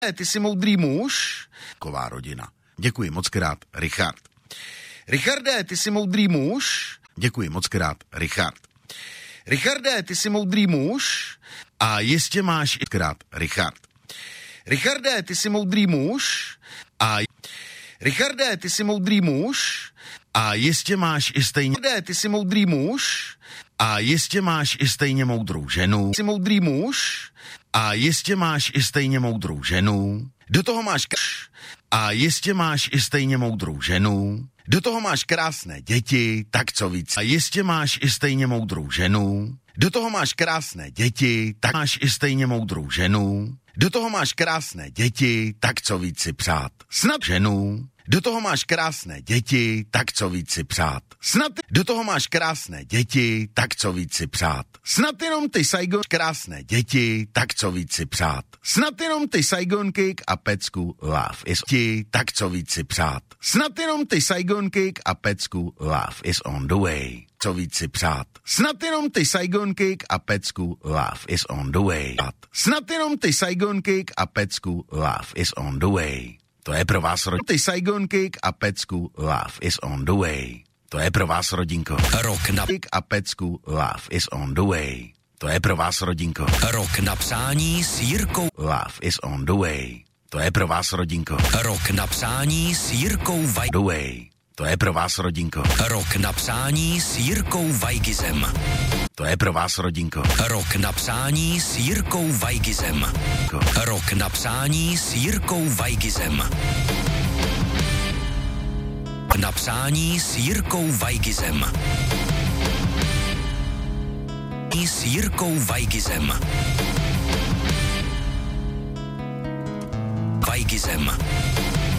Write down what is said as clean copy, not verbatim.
Ty jsi moudrý muž. Ková rodina. Děkuji moc krát, Richard. Richarde, ty jsi moudrý muž. Děkuji moc krát, Richard. Richarde, ty jsi moudrý muž. A jistě máš i krát, Richard. Richarde, ty jsi moudrý muž. A Richarde, ty jsi moudrý muž. A jistě máš i stejně. Richarde, ty jsi moudrý muž. A jistě máš i stejně moudrou ženu. Jsi moudrý muž. A jistě máš i stejně moudrou ženu. Do toho máš a jistě máš i stejně moudrou ženu. Do toho máš krásné děti, tak co víc. A jistě máš i stejně moudrou ženu. Do toho máš krásné děti, tak máš i stejně moudrou ženu. Do toho máš krásné děti, tak co víc si přát. Snad ženu. Do toho máš krásné děti, tak co víc si přát. Snad do toho máš krásné děti, tak co víc si přát. Snad jenom ty Saigon krásné děti, tak co víc si přát. Snad jenom ty Saigon Kick a Pecku love is ti, tak co víc si přát. Snad jenom ty Saigon Kick a Pecku love is on the way. Co víc si přát. Snad jenom ty Saigon Kick a Pecku love is on the way. Snad jenom ty Saigon Kick a Pecku love is on the way. To je pro vás ty Saigon Kick a Pecku love is on the way. To je pro vás, rodinko. Rok na Kick a Pecku love is on the way. To je pro vás, rodinko. Rok na psání s Jirkou love is on the way. To je pro vás, rodinko. Rok na psání s Jirkou Vajgizem. To je pro vás, rodinko. Rok na psání s Jirkou Vajgizem. To je pro vás, rodinko. Rok na psání s Jirkou Vajgizem. Rok na psání s Jirkou Vajgizem. Na psání s Jirkou Vajgizem. S Jirkou Vajgizem. Vajgizem.